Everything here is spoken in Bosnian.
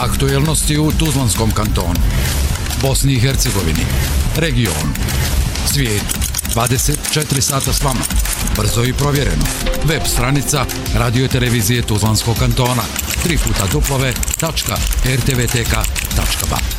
Aktuelnosti u Tuzlanskom kantonu, Bosni i Hercegovini, regionu, svijetu. 24 sata s vama. Brzo i provjereno. Web stranica Radio televizije Tuzlanskog kantona www.rtvtk.ba